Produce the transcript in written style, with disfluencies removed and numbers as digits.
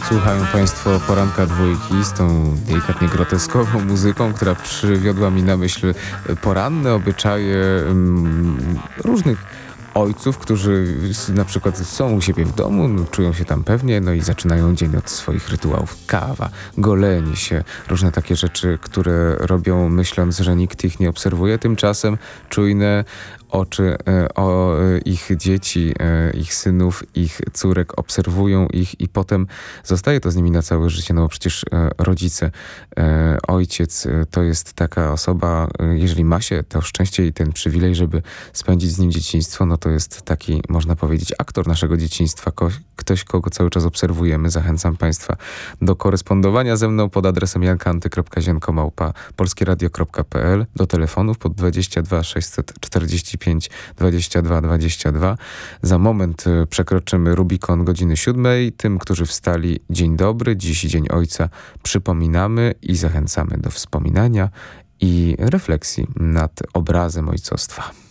Słuchają Państwo Poranka Dwójki z tą delikatnie groteskową muzyką, która przywiodła mi na myśl poranne obyczaje różnych ojców, którzy na przykład są u siebie w domu, czują się tam pewnie, no i zaczynają dzień od swoich rytuałów. Kawa, golenie się, różne takie rzeczy, które robią myśląc, że nikt ich nie obserwuje. Tymczasem czujne oczy ich dzieci, ich synów, ich córek obserwują ich i potem zostaje to z nimi na całe życie, no bo przecież rodzice, ojciec to jest taka osoba, jeżeli ma się to szczęście i ten przywilej, żeby spędzić z nim dzieciństwo, no to jest taki, można powiedzieć, aktor naszego dzieciństwa, ktoś, kogo cały czas obserwujemy. Zachęcam Państwa do korespondowania ze mną pod adresem jankanty.zienko@polskieradio.pl, do telefonów pod 22 645 22 22. Za moment przekroczymy Rubikon godziny 7. Tym, którzy wstali, dzień dobry. Dziś Dzień Ojca przypominamy i zachęcamy do wspominania i refleksji nad obrazem ojcostwa.